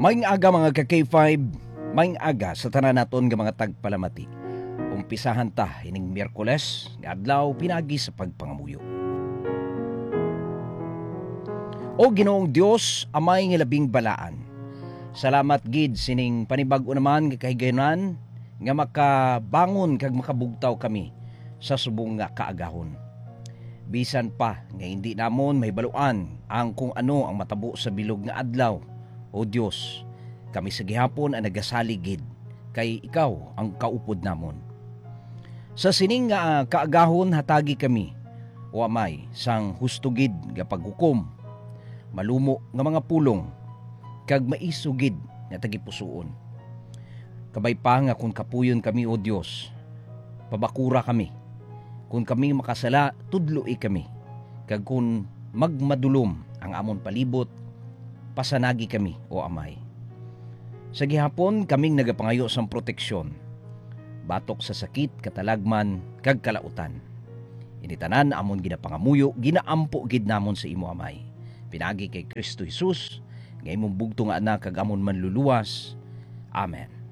Maing aga mga ka-K5, maing aga sa tanan naton nga mga tagpalamati. Umpisahan ta ining Miyerkules, nga adlaw pinagi sa pagpangamuyo. O Ginoong Dios, amay nga labing balaan. Salamat gid sining panibag-o naman nga kahigayunan nga makabangon kag makabugtaw kami sa subong nga kaagahon. Bisan pa nga hindi namon may baluan ang kung ano ang matabo sa bilog nga adlaw. O Diyos, kami sa gihapon ang nagasaligid kay Ikaw ang kaupod namon. Sa sining nga kaagahon hatagi kami, o Amay, sang hustugid nga paghukom, malumo nga mga pulong, kag maisugid nga tagipusoon. Kabay pa nga kung kapuyon kami, o Diyos, pabakura kami. Kung kami makasala, tudloi kami. Kag kung magmadulom ang amon palibot, pasanagi kami, o Amay. Sa gihapon, kaming nagapangayo sang proteksyon, batok sa sakit, katalagman, kag kalautan. Initanan amon ginapangamuyo, ginaampo gid namon sa imo, Amay. Pinagi kay Kristo Jesus, nga imong bugto nga anak kag amon manluluwas. Amen.